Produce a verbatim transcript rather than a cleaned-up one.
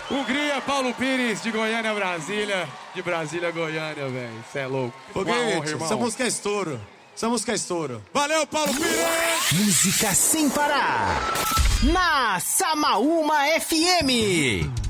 Hungria, Paulo Pires, de Goiânia, Brasília. De Brasília, Goiânia, velho. Cê é louco. Foguete, essa música é estouro. Essa música é estouro. Valeu, Paulo Pires! Música sem parar. Na Samaúma F M.